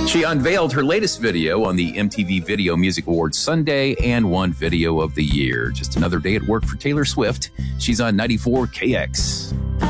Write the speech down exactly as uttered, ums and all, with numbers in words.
She unveiled her latest video on the M T V Video Music Awards Sunday and won Video of the Year. Just another day at work for Taylor Swift. She's on ninety-four K X.